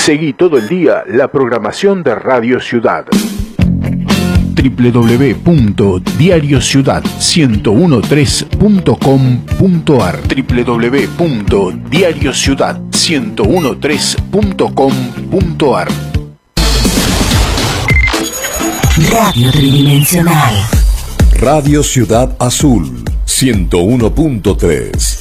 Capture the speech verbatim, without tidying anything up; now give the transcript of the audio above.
Seguí todo el día la programación de Radio Ciudad. doble u doble u doble u punto diario ciudad ciento trece punto com punto a r doble u doble u doble u punto diario ciudad ciento trece punto com punto a r Radio Tridimensional. Radio Ciudad Azul ciento uno punto tres.